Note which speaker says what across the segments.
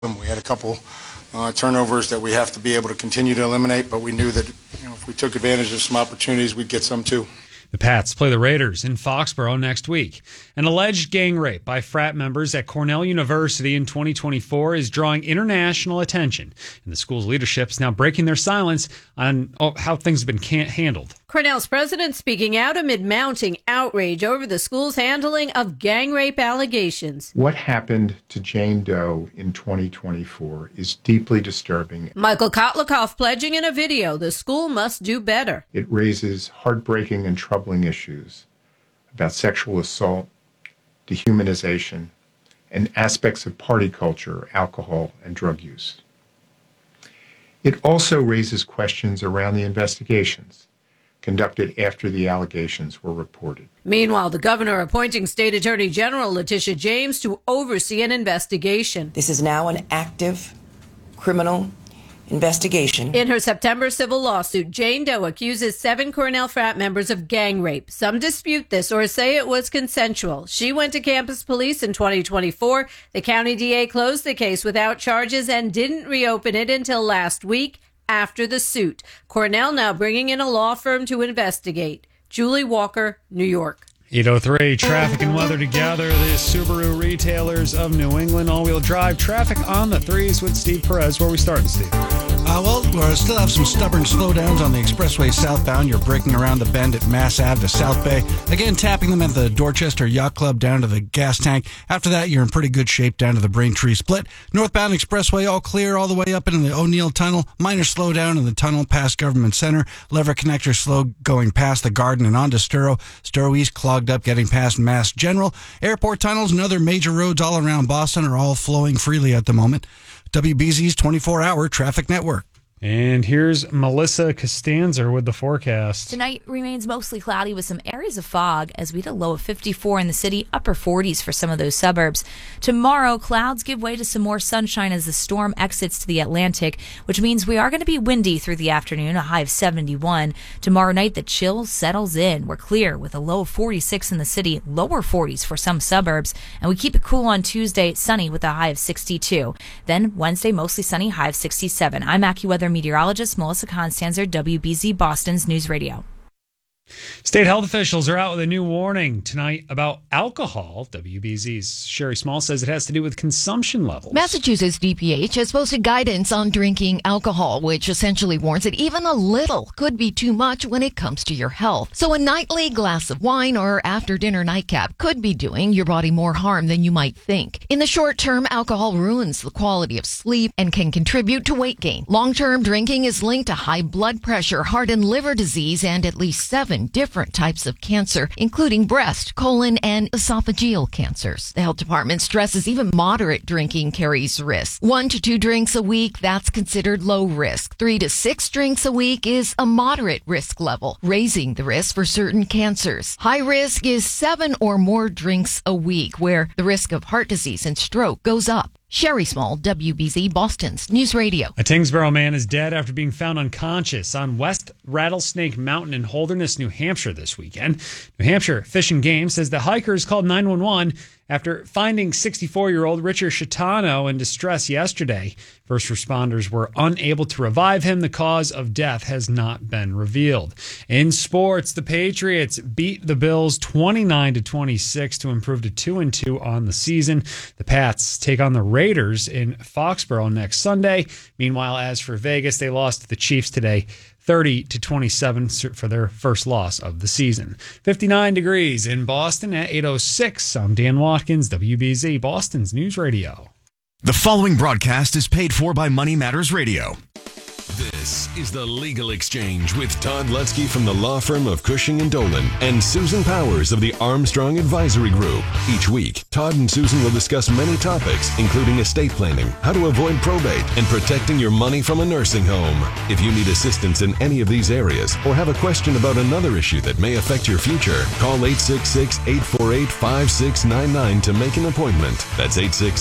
Speaker 1: We had a couple turnovers that we have to be able to continue to eliminate, but we knew that if we took advantage of some opportunities, we'd get some too.
Speaker 2: The Pats play the Raiders in Foxborough next week. An alleged gang rape by frat members at Cornell University in 2024 is drawing international attention, and the school's leadership is now breaking their silence on how things have been handled.
Speaker 3: Cornell's president speaking out amid mounting outrage over the school's handling of gang rape allegations.
Speaker 4: What happened to Jane Doe in 2024 is deeply disturbing.
Speaker 3: Michael Kotlikoff pledging in a video the school must do better.
Speaker 4: It raises heartbreaking and troubling issues about sexual assault, dehumanization, and aspects of party culture, alcohol, and drug use. It also raises questions around the investigations conducted after the allegations were reported.
Speaker 3: Meanwhile, the governor appointing State Attorney General Letitia James to oversee an investigation.
Speaker 5: This is now an active criminal investigation.
Speaker 3: In her September civil lawsuit, Jane Doe accuses 7 Cornell frat members of gang rape. Some dispute this or say it was consensual. She went to campus police in 2024. The county DA closed the case without charges and didn't reopen it until last week after the suit. Cornell now bringing in a law firm to investigate. Julie Walker, New York.
Speaker 2: 8:03, traffic and weather together. The Subaru retailers of New England all-wheel drive traffic on the threes with Steve Perez. Where are we starting, Steve?
Speaker 6: We still have some stubborn slowdowns on the expressway southbound. You're braking around the bend at Mass Ave to South Bay. Again, tapping them at the Dorchester Yacht Club down to the gas tank. After that, you're in pretty good shape down to the Braintree Split. Northbound expressway all clear all the way up into the O'Neill Tunnel. Minor slowdown in the tunnel past Government Center. Lever connector slow going past the Garden and on to Sturo. Sturo East clogged up getting past Mass General. Airport tunnels and other major roads all around Boston are all flowing freely at the moment. WBZ's 24-hour traffic network.
Speaker 2: And here's Melissa Costanza with the forecast.
Speaker 7: Tonight remains mostly cloudy with some areas of fog as we hit a low of 54 in the city, upper 40s for some of those suburbs. Tomorrow, clouds give way to some more sunshine as the storm exits to the Atlantic, which means we are going to be windy through the afternoon, a high of 71. Tomorrow night, the chill settles in. We're clear with a low of 46 in the city, lower 40s for some suburbs, and we keep it cool on Tuesday, sunny with a high of 62. Then Wednesday, mostly sunny, high of 67. I'm AccuWeather meteorologist Melissa Constanzer, WBZ Boston's News Radio.
Speaker 2: State health officials are out with a new warning tonight about alcohol. WBZ's Sherry Small says it has to do with consumption levels.
Speaker 8: Massachusetts DPH has posted guidance on drinking alcohol, which essentially warns that even a little could be too much when it comes to your health. So a nightly glass of wine or after-dinner nightcap could be doing your body more harm than you might think. In the short term, alcohol ruins the quality of sleep and can contribute to weight gain. Long-term drinking is linked to high blood pressure, heart and liver disease, and at least 7 different types of cancer, including breast, colon, and esophageal cancers. The health department stresses even moderate drinking carries risk. 1 to 2 drinks a week, that's considered low risk. 3 to 6 drinks a week is a moderate risk level, raising the risk for certain cancers. High risk is 7 or more drinks a week, where the risk of heart disease and stroke goes up. Sherry Small, WBZ Boston's News Radio.
Speaker 2: A Tingsboro man is dead after being found unconscious on West Rattlesnake Mountain in Holderness, New Hampshire this weekend. New Hampshire Fish and Game says the hikers called 911 after finding 64-year-old Richard Chitano in distress yesterday. First responders were unable to revive him. The cause of death has not been revealed. In sports, the Patriots beat the Bills 29-26 to improve to 2-2 on the season. The Pats take on the Raiders in Foxborough next Sunday. Meanwhile, as for Vegas, they lost to the Chiefs today, 30-27 for their first loss of the season. 59 degrees in Boston at 8:06. I'm Dan Watkins, WBZ, Boston's News Radio.
Speaker 9: The following broadcast is paid for by Money Matters Radio. This is The Legal Exchange with Todd Lutzke from the law firm of Cushing & Dolan and Susan Powers of the Armstrong Advisory Group. Each week, Todd and Susan will discuss many topics, including estate planning, how to avoid probate, and protecting your money from a nursing home. If you need assistance in any of these areas or have a question about another issue that may affect your future, call 866-848-5699 to make an appointment. That's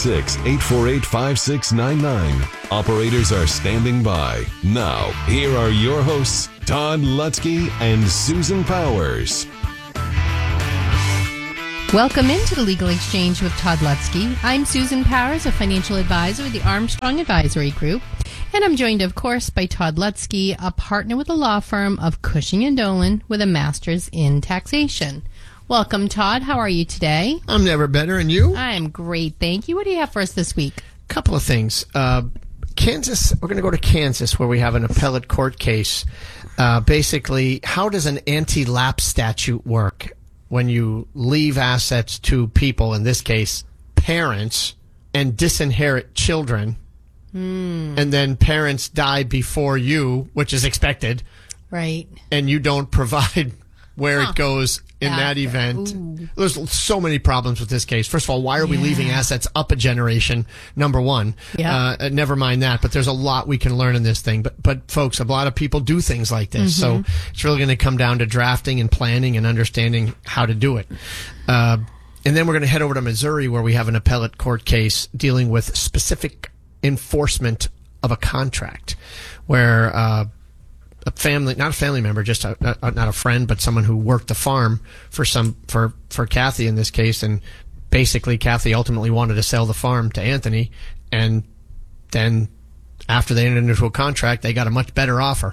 Speaker 9: 866-848-5699. Operators are standing by. Now, here are your hosts, Todd Lutzke and Susan Powers.
Speaker 10: Welcome into the Legal Exchange with Todd Lutzke. I'm Susan Powers, a financial advisor with the Armstrong Advisory Group. And I'm joined, of course, by Todd Lutzke, a partner with the law firm of Cushing & Dolan with a master's in taxation. Welcome, Todd. How are you today?
Speaker 11: I'm never better. And you?
Speaker 10: I'm great, thank you. What do you have for us this week?
Speaker 11: Couple of things. Kansas, we're going to go to Kansas where we have an appellate court case. Basically, how does an anti-lapse statute work when you leave assets to people, in this case, parents, and disinherit children, and then parents die before you, which is expected,
Speaker 10: right?
Speaker 11: And you don't provide where it goes in that event. Ooh. There's so many problems with this case. First of all, why are we leaving assets up a generation? Number one. Yeah. Never mind that, but there's a lot we can learn in this thing. But folks, a lot of people do things like this. So it's really going to come down to drafting and planning and understanding how to do it. And then we're going to head over to Missouri where we have an appellate court case dealing with specific enforcement of a contract where a family, not a family member, just not a friend, but someone who worked the farm for Kathy in this case, and basically Kathy ultimately wanted to sell the farm to Anthony, and then after they entered into a contract, they got a much better offer.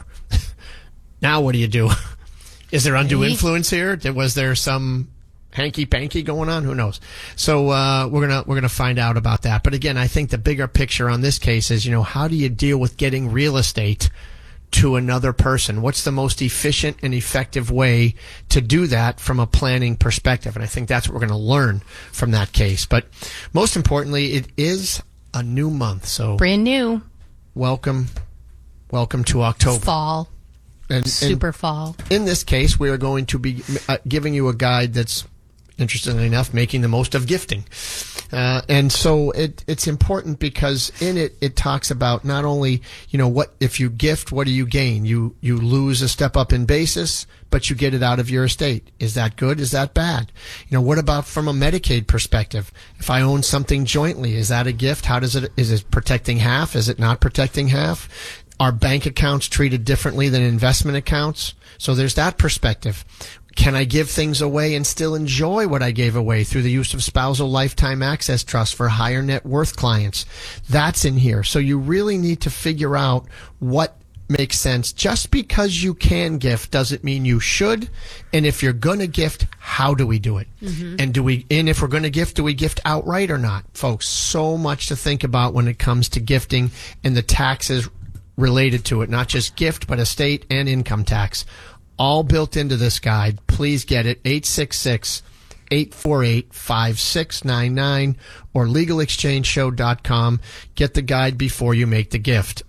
Speaker 11: Now what do you do? Is there undue influence here? Was there some hanky-panky going on? Who knows? So we're gonna find out about that. But again, I think the bigger picture on this case is, how do you deal with getting real estate to another person? What's the most efficient and effective way to do that from a planning perspective? And I think that's what we're going to learn from that case. But most importantly, it is a new month. So
Speaker 10: brand new.
Speaker 11: Welcome to October.
Speaker 10: Fall.
Speaker 11: And
Speaker 10: super fall.
Speaker 11: In this case, we are going to be giving you a guide that's, interestingly enough, making the most of gifting. And so it's important because in it talks about not only, what if you gift, what do you gain? You lose a step up in basis, but you get it out of your estate. Is that good? Is that bad? What about from a Medicaid perspective? If I own something jointly, is that a gift? Is it protecting half? Is it not protecting half? Are bank accounts treated differently than investment accounts? So there's that perspective. Can I give things away and still enjoy what I gave away through the use of spousal lifetime access trust for higher net worth clients? That's in here. So you really need to figure out what makes sense. Just because you can gift doesn't mean you should. And if you're going to gift, how do we do it? And if we're going to gift, do we gift outright or not? Folks, so much to think about when it comes to gifting and the taxes related to it. Not just gift, but estate and income tax. All built into this guide. Please get it. 866-848-5699 or legalexchangeshow.com. Get the guide before you make the gift.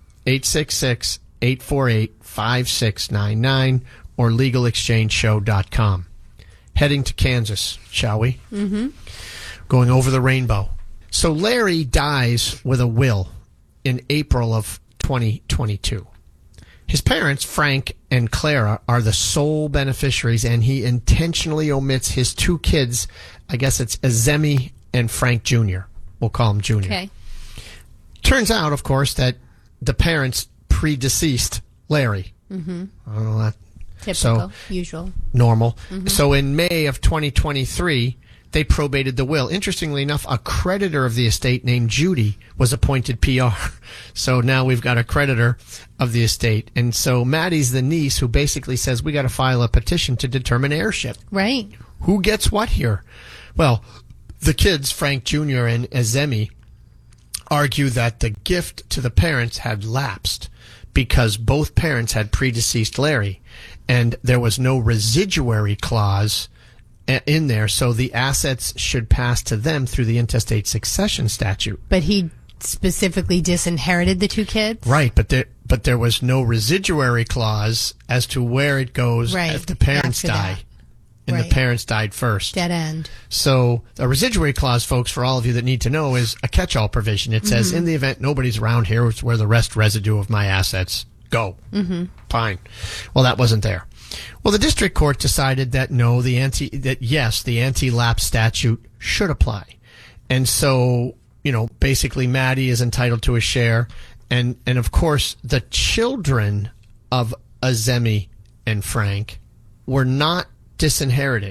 Speaker 11: 866-848-5699 or legalexchangeshow.com. Heading to Kansas, shall we? Going over the rainbow. So Larry dies with a will in April of 2022. His parents, Frank and Clara, are the sole beneficiaries, and he intentionally omits his two kids. I guess it's Azemi and Frank Jr. We'll call him Jr.
Speaker 10: Okay.
Speaker 11: Turns out, of course, that the parents predeceased Larry. I don't know that.
Speaker 10: Typical, usual.
Speaker 11: Normal. So in May of 2023, they probated the will. Interestingly enough, a creditor of the estate named Judy was appointed PR. So now we've got a creditor of the estate. And so Maddie's the niece who basically says we got to file a petition to determine heirship.
Speaker 10: Right.
Speaker 11: Who gets what here? Well, the kids, Frank Jr. and Azemi, argue that the gift to the parents had lapsed because both parents had predeceased Larry. And there was no residuary clause in there, so the assets should pass to them through the intestate succession statute.
Speaker 10: But he specifically disinherited the two kids?
Speaker 11: Right, but there was no residuary clause as to where it goes if the parents die. And the parents died first.
Speaker 10: Dead end.
Speaker 11: So a residuary clause, folks, for all of you that need to know, is a catch-all provision. It says, in the event nobody's around here, it's where the residue of my assets go. Fine. Well, that wasn't there. Well, the district court decided that no, the anti-lapse statute should apply. And so, basically Maddie is entitled to a share. And of course, the children of Azemi and Frank were not disinherited.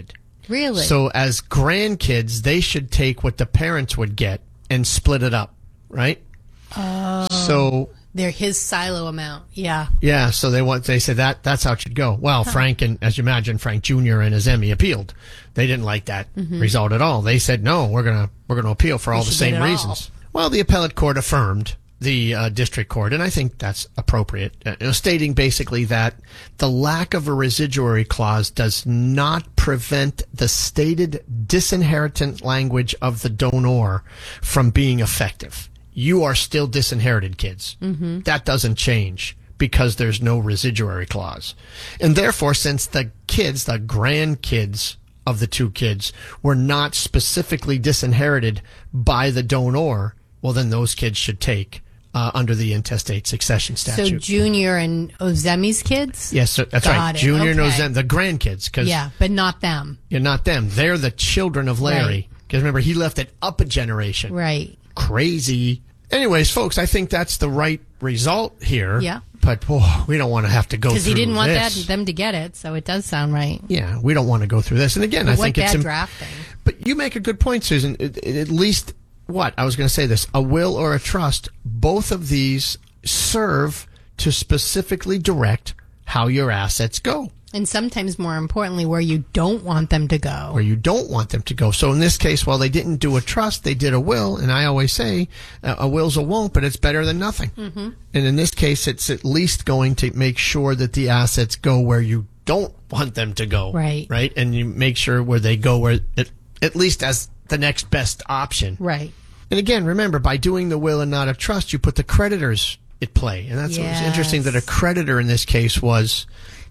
Speaker 10: Really?
Speaker 11: So as grandkids, they should take what the parents would get and split it up, right?
Speaker 10: Oh.
Speaker 11: So
Speaker 10: they're his silo amount. Yeah.
Speaker 11: yeah, so they said that's how it should go. Well, Frank, and as you imagine, Frank Jr. and his Emmy appealed. They didn't like that result at all. They said, no, we're gonna appeal for all the same reasons. Well, the appellate court affirmed the district court, and I think that's appropriate, stating basically that the lack of a residuary clause does not prevent the stated disinheritant language of the donor from being effective. You are still disinherited, kids. That doesn't change because there's no residuary clause. And therefore, since the kids, the grandkids of the two kids, were not specifically disinherited by the donor, well, then those kids should take under the intestate succession statute.
Speaker 10: So Junior and Ozemi's kids?
Speaker 11: Yes, sir, that's right. Junior and Ozemi, the grandkids.
Speaker 10: Yeah, but not them.
Speaker 11: Yeah, not them. They're the children of Larry. Because remember, he left it up a generation.
Speaker 10: Right.
Speaker 11: Crazy. Anyways, folks, I think that's the right result here.
Speaker 10: Yeah.
Speaker 11: But we don't want to have to go through this.
Speaker 10: Because he didn't want them to get it, so it does sound right.
Speaker 11: Yeah, we don't want to go through this. And again,
Speaker 10: But
Speaker 11: I think it's...
Speaker 10: bad drafting.
Speaker 11: But you make a good point, Susan. At least, I was going to say this, a will or a trust, both of these serve to specifically direct how your assets go.
Speaker 10: And sometimes, more importantly, where you don't want them to go.
Speaker 11: Where you don't want them to go. So in this case, while they didn't do a trust, they did a will. And I always say, a will's a won't, but it's better than nothing. And in this case, it's at least going to make sure that the assets go where you don't want them to go.
Speaker 10: Right.
Speaker 11: Right? And you make sure where they go where at least as the next best option.
Speaker 10: Right.
Speaker 11: And again, remember, by doing the will and not a trust, you put the creditors at play. And that's what's interesting, that a creditor in this case was...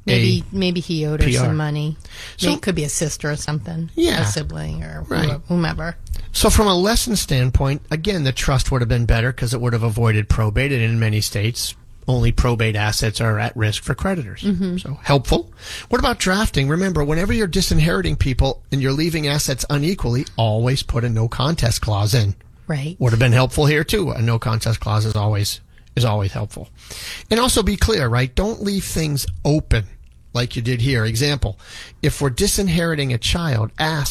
Speaker 10: Maybe he owed her
Speaker 11: PR.
Speaker 10: some money.
Speaker 11: So,
Speaker 10: it could be a sister or something.
Speaker 11: Yeah.
Speaker 10: A sibling or
Speaker 11: Right.
Speaker 10: whomever.
Speaker 11: So from a lesson standpoint, again, the trust would have been better because it would have avoided probate. And in many states, only probate assets are at risk for creditors. So helpful. What about drafting? Remember, whenever you're disinheriting people and you're leaving assets unequally, always put a no contest clause in.
Speaker 10: Right.
Speaker 11: Would have been helpful here too. A no contest clause is always helpful. And also be clear, right? Don't leave things open like you did here. Example, if we're disinheriting a child,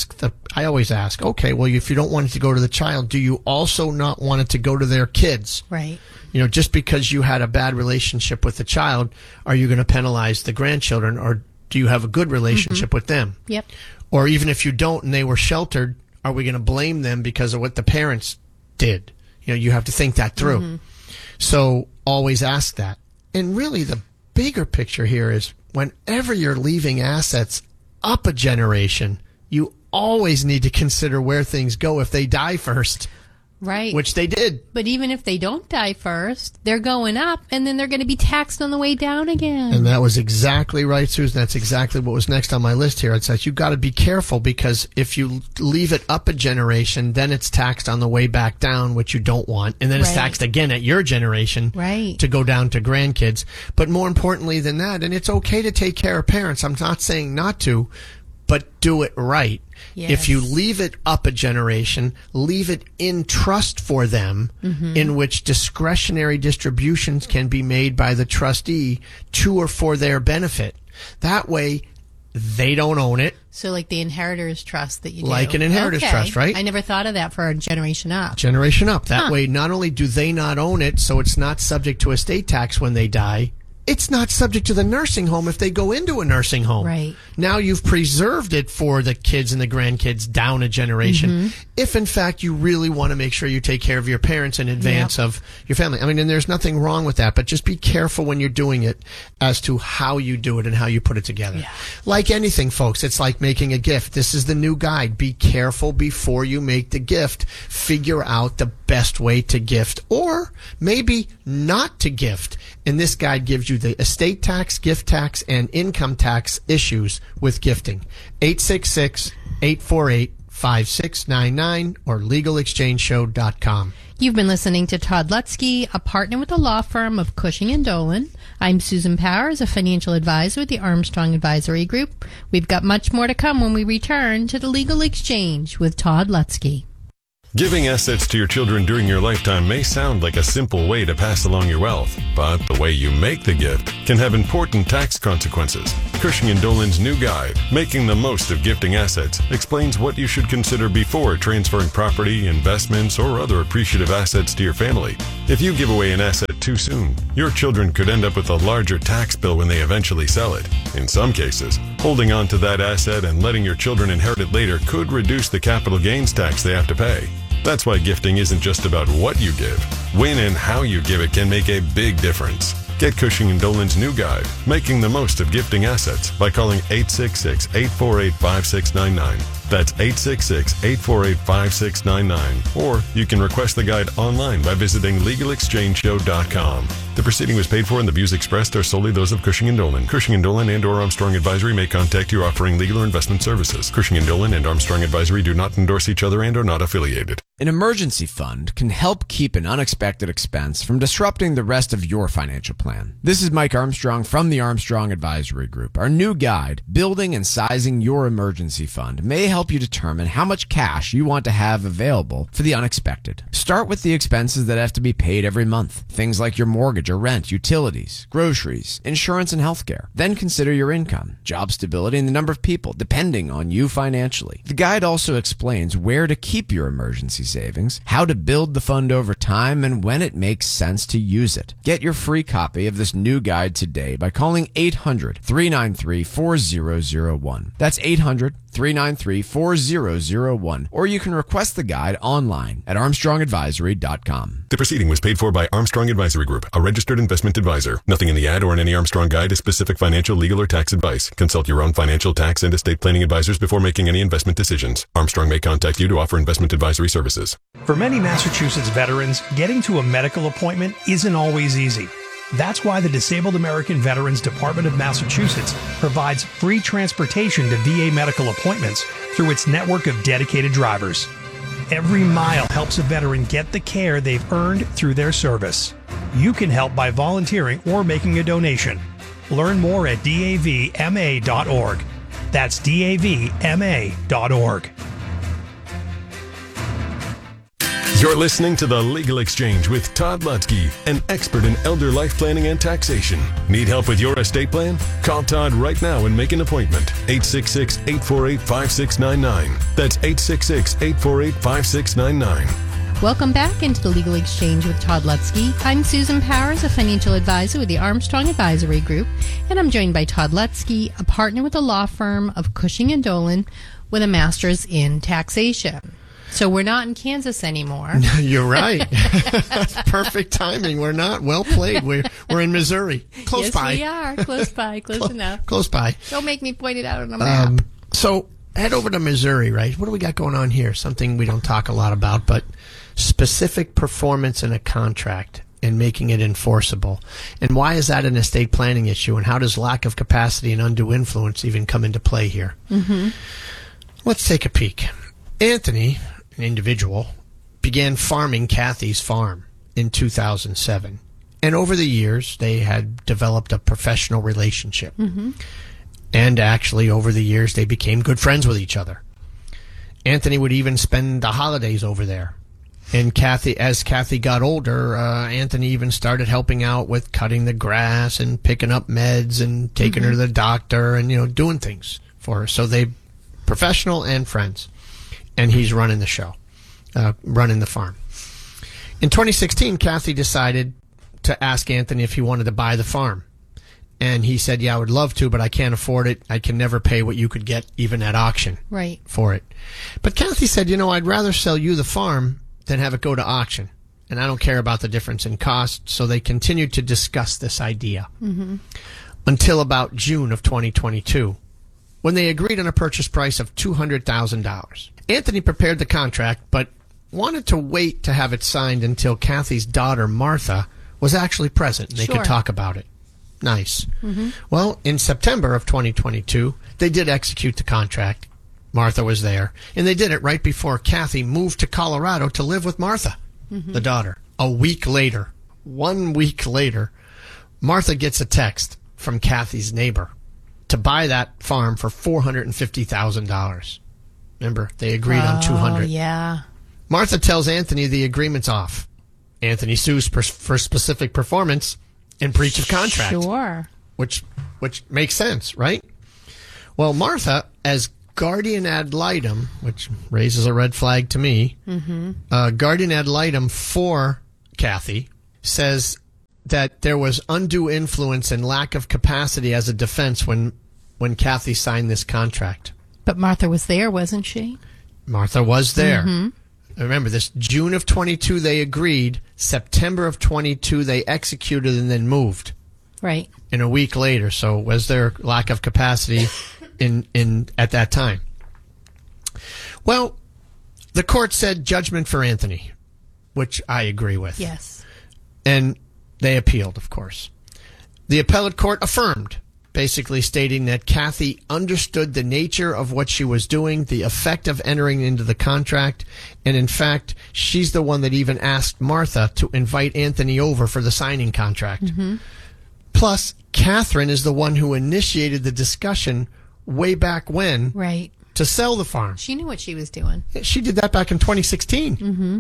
Speaker 11: I always ask, okay, well, if you don't want it to go to the child, do you also not want it to go to their kids?
Speaker 10: Right.
Speaker 11: Just because you had a bad relationship with the child, are you going to penalize the grandchildren, or do you have a good relationship with them?
Speaker 10: Yep.
Speaker 11: Or even if you don't and they were sheltered, are we going to blame them because of what the parents did? You have to think that through. So always ask that. And really the bigger picture here is, whenever you're leaving assets up a generation, you always need to consider where things go if they die first.
Speaker 10: Right.
Speaker 11: Which they did.
Speaker 10: But even if they don't die first, they're going up, and then they're going to be taxed on the way down again.
Speaker 11: And that was exactly right, Susan. That's exactly what was next on my list here. It says you've got to be careful, because if you leave it up a generation, then it's taxed on the way back down, which you don't want. And then it's taxed again at your generation to go down to grandkids. But more importantly than that, and it's okay to take care of parents. I'm not saying not to, but do it right.
Speaker 10: Yes.
Speaker 11: If you leave it up a generation, leave it in trust for them, in which discretionary distributions can be made by the trustee to or for their benefit. That way, they don't own it.
Speaker 10: So like the inheritors trust that you do.
Speaker 11: Like an inheritors trust, right?
Speaker 10: I never thought of that for a generation up.
Speaker 11: Generation up. That way, not only do they not own it, so it's not subject to estate tax when they die, it's not subject to the nursing home if they go into a nursing home.
Speaker 10: Right.
Speaker 11: Now you've preserved it for the kids and the grandkids down a generation. If, in fact, you really want to make sure you take care of your parents in advance of your family. I mean, and there's nothing wrong with that, but just be careful when you're doing it as to how you do it and how you put it together.
Speaker 10: Yeah.
Speaker 11: Like anything, folks, it's like making a gift. This is the new guide. Be careful before you make the gift. Figure out the best way to gift, or maybe not to gift. And this guide gives you the estate tax, gift tax, and income tax issues with gifting. 866-848-5699 or legalexchangeshow.com.
Speaker 10: You've been listening to Todd Lutzke, a partner with the law firm of Cushing & Dolan. I'm Susan Powers, a financial advisor with the Armstrong Advisory Group. We've got much more to come when we return to the Legal Exchange with Todd Lutzke.
Speaker 9: Giving assets to your children during your lifetime may sound like a simple way to pass along your wealth, but the way you make the gift can have important tax consequences. Cushing & Dolan's new guide, Making the Most of Gifting Assets, explains what you should consider before transferring property, investments, or other appreciative assets to your family. If you give away an asset too soon, your children could end up with a larger tax bill when they eventually sell it. In some cases, holding on to that asset and letting your children inherit it later could reduce the capital gains tax they have to pay. That's why gifting isn't just about what you give. When and how you give it can make a big difference. Get Cushing & Dolan's new guide, Making the Most of Gifting Assets, by calling 866-848-5699. That's 866-848-5699. Or you can request the guide online by visiting LegalExchangeShow.com. The proceeding was paid for and the views expressed are solely those of Cushing & Dolan. Cushing & Dolan and or Armstrong Advisory may contact you offering legal or investment services. Cushing & Dolan and Armstrong Advisory do not endorse each other and are not affiliated.
Speaker 12: An emergency fund can help keep an unexpected expense from disrupting the rest of your financial plan. This is Mike Armstrong from the Armstrong Advisory Group. Our new guide, Building and Sizing Your Emergency Fund, may help you determine how much cash you want to have available for the unexpected. Start with the expenses that have to be paid every month. Things like your mortgage or rent, utilities, groceries, insurance, and healthcare. Then consider your income, job stability, and the number of people depending on you financially. The guide also explains where to keep your emergency savings, how to build the fund over time, and when it makes sense to use it. Get your free copy of this new guide today by calling 800-393-4001. That's 800-393-4001. Or you can request the guide online at armstrongadvisory.com.
Speaker 9: The proceeding was paid for by Armstrong Advisory Group, a registered investment advisor. Nothing in the ad or in any Armstrong guide is specific financial, legal, or tax advice. Consult your own financial, tax, and estate planning advisors before making any investment decisions. Armstrong may contact you to offer investment advisory services.
Speaker 13: For many Massachusetts veterans, getting to a medical appointment isn't always easy. That's why the Disabled American Veterans Department of Massachusetts provides free transportation to VA medical appointments through its network of dedicated drivers. Every mile helps a veteran get the care they've earned through their service. You can help by volunteering or making a donation. Learn more at davma.org. That's davma.org.
Speaker 9: You're listening to The Legal Exchange with Todd Lutzke, an expert in elder life planning and taxation. Need help with your estate plan? Call Todd right now and make an appointment. 866-848-5699. That's 866-848-5699.
Speaker 10: Welcome back into the Legal Exchange with Todd Lutzke. I'm Susan Powers, a financial advisor with the Armstrong Advisory Group, and I'm joined by Todd Lutzke, a partner with the law firm of Cushing & Dolan with a master's in taxation. So we're not in Kansas anymore.
Speaker 11: You're right. Perfect timing. We're not. Well played. We're in Missouri. Close by.
Speaker 10: Yes, we are. Close by. Close enough.
Speaker 11: Close by.
Speaker 10: Don't make me point it out on a map.
Speaker 11: So head over to Missouri, right? What do we got going on here? Something we don't talk a lot about, but specific performance in a contract and making it enforceable. And why is that an estate planning issue? And how does lack of capacity and undue influence even come into play here? Mm-hmm. Let's take a peek. Anthony, an individual, began farming Kathy's farm in 2007. And over the years, they had developed a professional relationship. Mm-hmm. And actually, over the years, they became good friends with each other. Anthony would even spend the holidays over there. And as Kathy got older, Anthony even started helping out with cutting the grass and picking up meds and taking her to the doctor and, doing things for her. So they professional and friends. And he's running the show, running the farm. In 2016, Kathy decided to ask Anthony if he wanted to buy the farm. And he said, yeah, I would love to, but I can't afford it. I can never pay what you could get even at auction for it. But Kathy said, I'd rather sell you the farm than have it go to auction. And I don't care about the difference in cost. So they continued to discuss this idea until about June of 2022, when they agreed on a purchase price of $200,000. Anthony prepared the contract, but wanted to wait to have it signed until Kathy's daughter, Martha, was actually present and they could talk about it. Nice. Mm-hmm. Well, in September of 2022, they did execute the contract. Martha was there. And they did it right before Kathy moved to Colorado to live with Martha, the daughter. 1 week later, Martha gets a text from Kathy's neighbor to buy that farm for $450,000. Remember, they agreed on $200,000.
Speaker 10: Yeah.
Speaker 11: Martha tells Anthony the agreement's off. Anthony sues for specific performance and breach of contract.
Speaker 10: Sure.
Speaker 11: Which makes sense, right? Well, Martha, as guardian ad litem, which raises a red flag to me, guardian ad litem for Kathy, says that there was undue influence and lack of capacity as a defense when Kathy signed this contract.
Speaker 10: But Martha was there, wasn't she?
Speaker 11: Martha was there. Remember, this June of 22 they agreed. September of 22 they executed and then moved.
Speaker 10: Right.
Speaker 11: And a week later. So was there lack of capacity in at that time? Well, the court said judgment for Anthony, which I agree with.
Speaker 10: Yes.
Speaker 11: And they appealed, of course. The appellate court affirmed, basically stating that Kathy understood the nature of what she was doing, the effect of entering into the contract, and in fact, she's the one that even asked Martha to invite Anthony over for the signing contract. Plus, Catherine is the one who initiated the discussion way back when to sell the farm.
Speaker 10: She knew what she was doing.
Speaker 11: She did that back in 2016.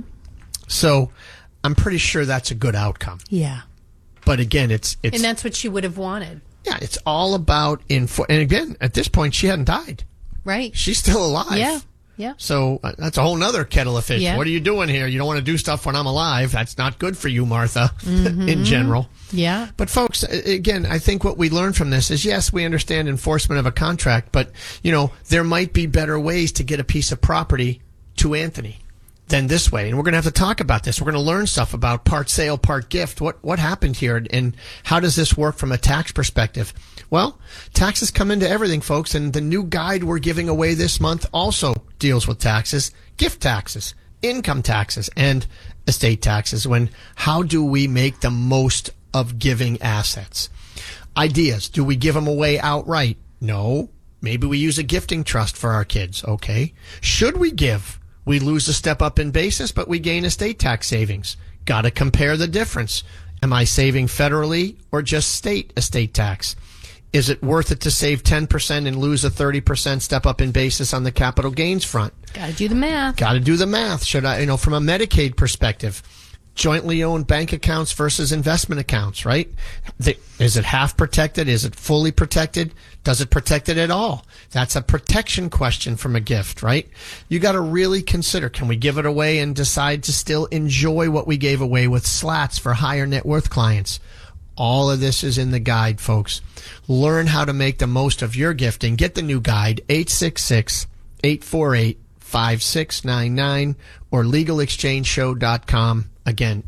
Speaker 11: So I'm pretty sure that's a good outcome.
Speaker 10: Yeah.
Speaker 11: But again, it's
Speaker 10: and that's what she would have wanted.
Speaker 11: Yeah, it's all about and again, at this point, she hadn't died.
Speaker 10: Right.
Speaker 11: She's still alive.
Speaker 10: Yeah. Yeah.
Speaker 11: So that's a whole nother kettle of fish.
Speaker 10: Yeah.
Speaker 11: What are you doing here? You don't want to do stuff when I'm alive. That's not good for you, Martha, in general.
Speaker 10: Yeah.
Speaker 11: But folks, again, I think what we learn from this is, yes, we understand enforcement of a contract, but, there might be better ways to get a piece of property to Anthony than this way. And we're going to have to talk about this. We're going to learn stuff about part sale, part gift. What happened here, and how does this work from a tax perspective? Well, taxes come into everything, folks, and the new guide we're giving away this month also deals with taxes, gift taxes, income taxes, and estate taxes. How do we make the most of giving assets? Ideas. Do we give them away outright? No. Maybe we use a gifting trust for our kids. Okay. Should we give? We lose a step up in basis, but we gain estate tax savings. Got to compare the difference. Am I saving federally or just state estate tax? Is it worth it to save 10% and lose a 30% step up in basis on the capital gains front?
Speaker 10: Got to do the math.
Speaker 11: Got to do the math. Should I, from a Medicaid perspective, jointly owned bank accounts versus investment accounts, right? Is it half protected? Is it fully protected? Does it protect it at all? That's a protection question from a gift, right? You got to really consider, can we give it away and decide to still enjoy what we gave away with slats for higher net worth clients? All of this is in the guide, folks. Learn how to make the most of your gifting. Get the new guide, 866-848-5699 or legalexchangeshow.com. Again,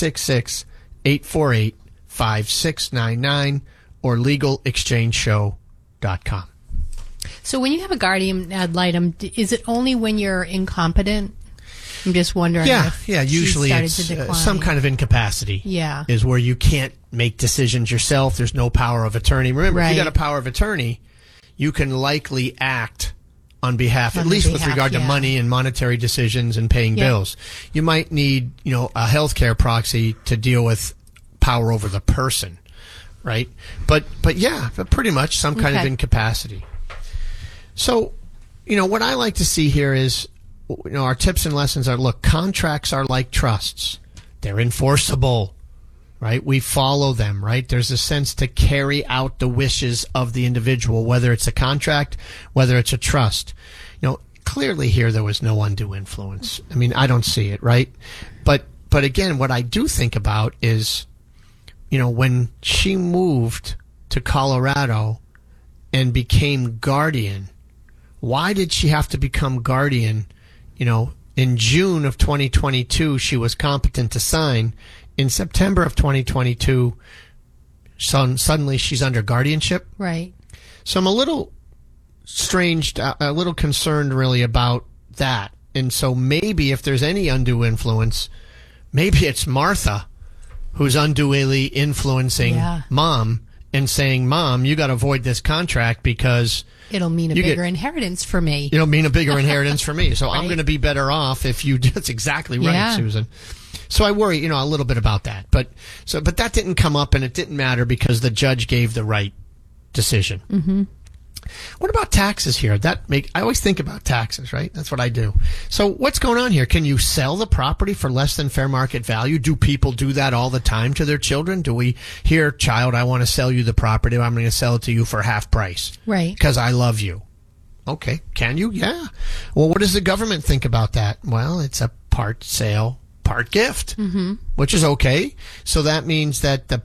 Speaker 11: 866-848-5699 or legalexchangeshow.com.
Speaker 10: So when you have a guardian ad litem, is it only when you're incompetent? I'm just wondering.
Speaker 11: Yeah,
Speaker 10: if
Speaker 11: usually
Speaker 10: started
Speaker 11: it's
Speaker 10: to decline.
Speaker 11: some kind of incapacity.
Speaker 10: Yeah.
Speaker 11: Is where you can't make decisions yourself. There's no power of attorney. Remember, if you got a power of attorney, you can likely act on behalf, at least with regard to money and monetary decisions and paying bills. You might need, a healthcare proxy to deal with power over the person, right? But pretty much some kind of incapacity. So, what I like to see here is, our tips and lessons are, look, contracts are like trusts. They're enforceable, right? We follow them, right? There's a sense to carry out the wishes of the individual, whether it's a contract, whether it's a trust. Clearly here there was no undue influence. I mean, I don't see it, right? But again, what I do think about is, when she moved to Colorado and became guardian, why did she have to become guardian? In June of 2022, she was competent to sign. In September of 2022, suddenly she's under guardianship.
Speaker 10: Right.
Speaker 11: So I'm a little a little concerned really about that. And so maybe if there's any undue influence, maybe it's Martha who's unduly influencing Mom and saying, Mom, you got to avoid this contract because
Speaker 10: it'll mean a bigger inheritance for me.
Speaker 11: It'll mean a bigger inheritance for me. So I'm going to be better off if you do. That's exactly right, Susan. So I worry, a little bit about that. But that didn't come up and it didn't matter because the judge gave the right decision. What about taxes here? I always think about taxes, right? That's what I do. So what's going on here? Can you sell the property for less than fair market value? Do people do that all the time to their children? Do we hear, child, I want to sell you the property, but I'm going to sell it to you for half price.
Speaker 10: Right.
Speaker 11: Because I love you. Okay. Can you? Yeah. Well, what does the government think about that? Well, it's a part sale, part gift, which is okay. So that means that the